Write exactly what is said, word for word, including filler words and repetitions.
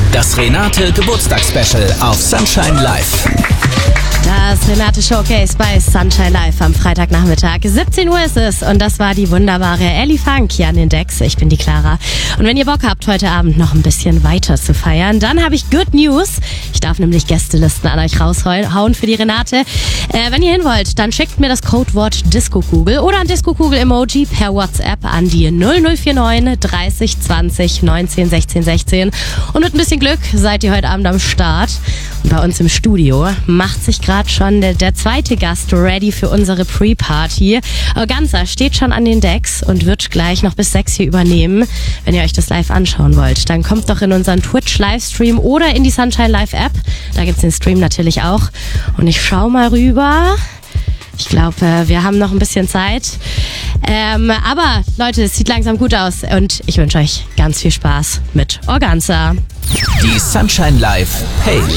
Das Renate Geburtstagsspecial auf Sunshine Live. Das Renate Showcase bei Sunshine Live am Freitagnachmittag. siebzehn Uhr ist es und das war die wunderbare Ellie Funk hier an den Decks. Ich bin die Clara. Und wenn ihr Bock habt, heute Abend noch ein bisschen weiter zu feiern, dann habe ich Good News. Ich darf nämlich Gästelisten an euch raushauen für die Renate. Äh, wenn ihr hin wollt, dann schickt mir das Codewort Disco-Kugel oder ein Disco-Kugel-Emoji per WhatsApp an die null null vier neun dreißig zwanzig neunzehn sechzehn sechzehn. Und mit ein bisschen Glück seid ihr heute Abend am Start. Und bei uns im Studio macht sich gerade schon der, der zweite Gast ready für unsere Pre-Party. Organza steht schon an den Decks und wird gleich noch bis sechs hier übernehmen. Wenn ihr euch das live anschauen wollt, dann kommt doch in unseren Twitch-Livestream oder in die Sunshine Live-App. Da gibt's den Stream natürlich auch. Und ich schau mal rüber. Ich glaube, wir haben noch ein bisschen Zeit. Ähm, aber Leute, es sieht langsam gut aus und ich wünsche euch ganz viel Spaß mit Organza. Die Sunshine Live Playlist.